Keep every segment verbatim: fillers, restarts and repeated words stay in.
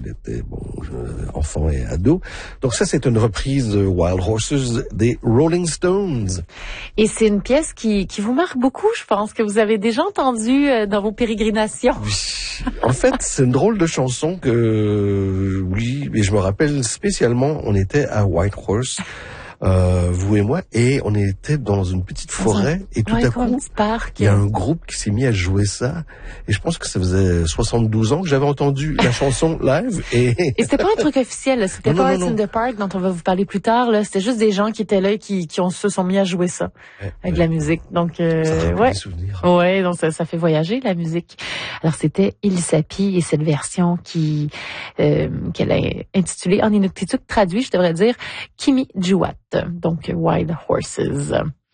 elle était bon euh, enfant et ado. Donc ça, c'est une reprise de Wild Horses des Rolling Stones. Et c'est une pièce qui, qui vous marque beaucoup, je pense, que vous avez déjà entendue euh, dans vos pérégrinations. Oui. En fait, c'est une drôle de chanson que, oui, et je me rappelle spécialement, on était à White Horse, euh, vous et moi, et on était dans une petite forêt, et tout ouais, à coup, parc. il y a un groupe qui s'est mis à jouer ça, et je pense que ça faisait soixante-douze ans que j'avais entendu la chanson live, et... Et c'était pas un truc officiel, là. C'était non, pas non, It's non. in the Park dont on va vous parler plus tard, là. C'était juste des gens qui étaient là et qui, qui ont, se sont mis à jouer ça, ouais, avec ouais. la musique. Donc, euh, ça rappelle ouais. des souvenirs. Ouais, donc ça, ça fait voyager, la musique. Alors, c'était Il Sapi et cette version qui, euh, qu'elle a intitulée, en inuktitut traduit, je devrais dire, Kimi Juat. Donc, Wild Horses.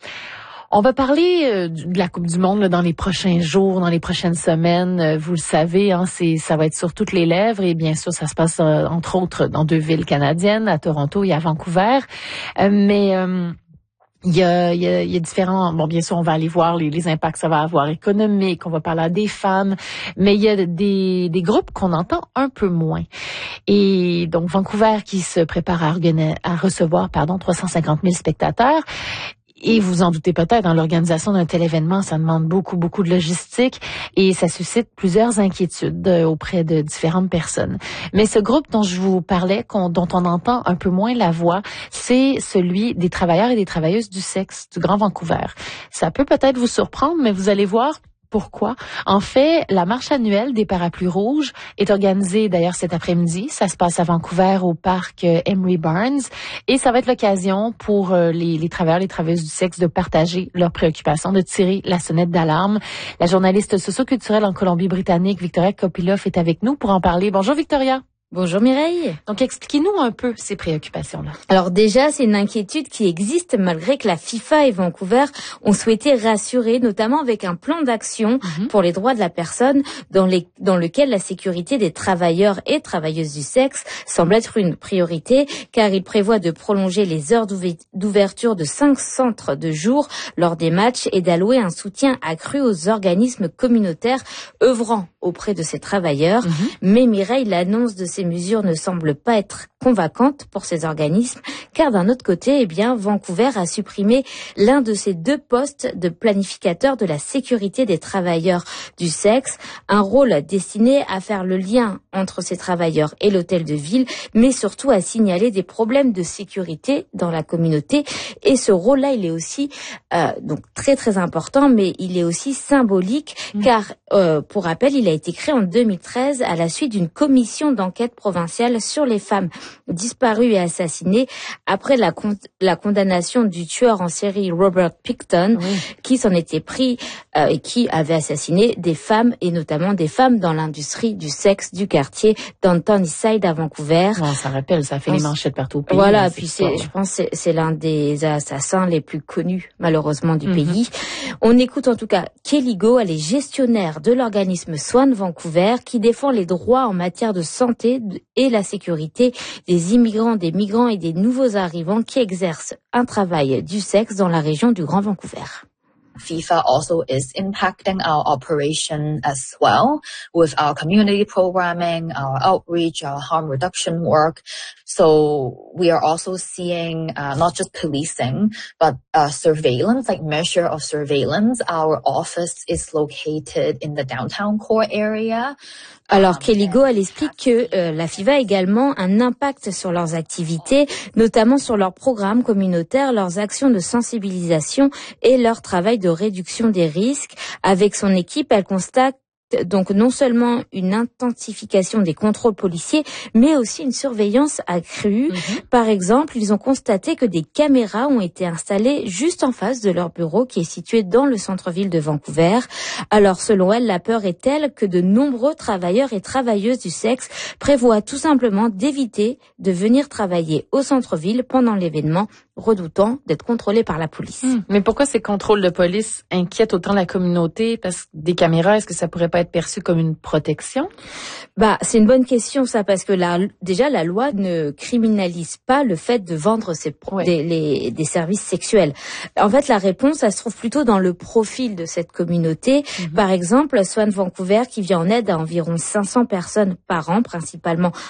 On va parler euh, de la Coupe du Monde là, dans les prochains jours, dans les prochaines semaines. Euh, vous le savez, hein, c'est ça va être sur toutes les lèvres et bien sûr, ça se passe euh, entre autres dans deux villes canadiennes, à Toronto et à Vancouver. Euh, mais euh, Il y a, il y a, il y a différents, bon, bien sûr, on va aller voir les, les impacts que ça va avoir économiques, on va parler à des femmes, mais il y a des, des groupes qu'on entend un peu moins. Et donc, Vancouver qui se prépare à, organi- à recevoir, pardon, trois cent cinquante mille spectateurs. Et vous en doutez peut-être, dans l'organisation d'un tel événement, ça demande beaucoup, beaucoup de logistique et ça suscite plusieurs inquiétudes auprès de différentes personnes. Mais ce groupe dont je vous parlais, qu'on, dont on entend un peu moins la voix, c'est celui des travailleurs et des travailleuses du sexe du Grand Vancouver. Ça peut peut-être vous surprendre, mais vous allez voir pourquoi. En fait, la marche annuelle des Parapluies Rouges est organisée d'ailleurs cet après-midi. Ça se passe à Vancouver au parc Emery Barnes et ça va être l'occasion pour les, les travailleurs, les travailleuses du sexe de partager leurs préoccupations, de tirer la sonnette d'alarme. La journaliste socio-culturelle en Colombie-Britannique, Victoria Kopiloff, est avec nous pour en parler. Bonjour Victoria. Bonjour Mireille. Donc expliquez-nous un peu ces préoccupations-là. Alors déjà, c'est une inquiétude qui existe malgré que la FIFA et Vancouver ont souhaité rassurer, notamment avec un plan d'action mm-hmm. pour les droits de la personne dans, les, dans lequel la sécurité des travailleurs et travailleuses du sexe semble être une priorité, car il prévoit de prolonger les heures d'ouverture de cinq centres de jour lors des matchs et d'allouer un soutien accru aux organismes communautaires œuvrant auprès de ces travailleurs. Mm-hmm. Mais Mireille, l'annonce de ces Ces mesures ne semblent pas être convaincantes pour ces organismes, car d'un autre côté, eh bien, Vancouver a supprimé l'un de ses deux postes de planificateur de la sécurité des travailleurs du sexe, un rôle destiné à faire le lien entre ces travailleurs et l'hôtel de ville, mais surtout à signaler des problèmes de sécurité dans la communauté. Et ce rôle-là, il est aussi euh, donc très très important, mais il est aussi symbolique, mmh. car euh, pour rappel, il a été créé en deux mille treize à la suite d'une commission d'enquête provinciale sur les femmes disparues et assassinées après la, con- la condamnation du tueur en série Robert Pickton, oui. qui s'en était pris euh, et qui avait assassiné des femmes et notamment des femmes dans l'industrie du sexe du quartier Downtown Eastside à Vancouver. Ouais, ça rappelle, ça fait on les manchettes partout au pays. Voilà, hein, puis c'est, je pense que c'est, c'est l'un des assassins les plus connus malheureusement du mm-hmm. pays. On écoute en tout cas Kelly Go, elle est gestionnaire de l'organisme Swan Vancouver qui défend les droits en matière de santé et la sécurité des immigrants, des migrants et des nouveaux arrivants qui exercent un travail du sexe dans la région du Grand Vancouver. FIFA also is impacting our operation as well with our community programming, our outreach, our harm reduction work. So we are also seeing uh, not just policing, but uh, surveillance, like measure of surveillance. Our office is located in the downtown core area. Alors Kelly Go, elle explique que euh, la FIFA a également un impact sur leurs activités, notamment sur leurs programmes communautaires, leurs actions de sensibilisation et leur travail de réduction des risques. Avec son équipe, elle constate donc non seulement une intensification des contrôles policiers, mais aussi une surveillance accrue. Mm-hmm. Par exemple, ils ont constaté que des caméras ont été installées juste en face de leur bureau qui est situé dans le centre-ville de Vancouver. Alors selon elle, la peur est telle que de nombreux travailleurs et travailleuses du sexe prévoient tout simplement d'éviter de venir travailler au centre-ville pendant l'événement, redoutant d'être contrôlés par la police. Mmh. Mais pourquoi ces contrôles de police inquiètent autant la communauté? Parce que des caméras, est-ce que ça pourrait pas être perçu comme une protection? Bah, c'est une bonne question, ça, parce que la, déjà, la loi ne criminalise pas le fait de vendre ses, ouais. des, les, des services sexuels. En fait, la réponse, elle se trouve plutôt dans le profil de cette communauté. Mmh. Par exemple, Swan Vancouver, qui vient en aide à environ cinq cents personnes par an, principalement